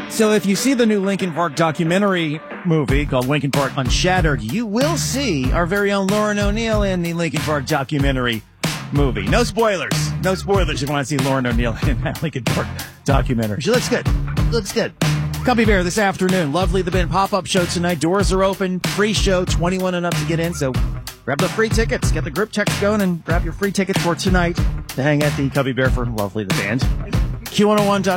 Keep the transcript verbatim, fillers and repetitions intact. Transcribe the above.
So if you see the new Linkin Park documentary movie called Linkin Park Unshattered, you will see our very own Lauren O'Neill in the Linkin Park documentary movie. No spoilers. No spoilers if you want to see Lauren O'Neill in that Linkin Park documentary. She looks good. Looks good. Cubby Bear this afternoon. Lovely the Bin pop-up show tonight. Doors are open. Free show. twenty-one and up to get in. So grab the free tickets. Get the group text going and grab your free tickets for tonight to hang at the Cubby Bear for Lovely the Band. Q one oh one dot